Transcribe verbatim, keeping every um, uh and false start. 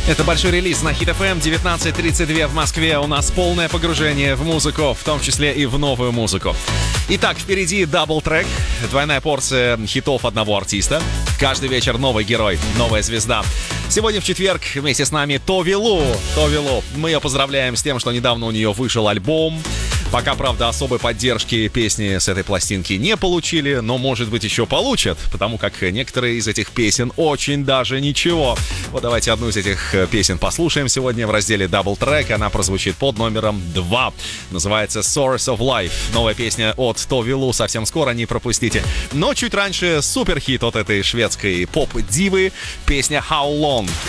Это большой релиз на Хит эф эм, девятнадцать тридцать два в Москве. У нас полное погружение в музыку, в том числе и в новую музыку. Итак, впереди дабл-трек, двойная порция хитов одного артиста. Каждый вечер новый герой, новая звезда. Сегодня в четверг вместе с нами Тови Лу. Тови Лу. Мы ее поздравляем с тем, что недавно у нее вышел альбом. Пока, правда, особой поддержки песни с этой пластинки не получили, но, может быть, еще получат, потому как некоторые из этих песен очень даже ничего. Вот давайте одну из этих песен послушаем сегодня в разделе Double Track. Она прозвучит под номером два. Называется Source of Life. Новая песня от Тови Лу совсем скоро, не пропустите. Но чуть раньше суперхит от этой шведской поп-дивы. Песня How Long.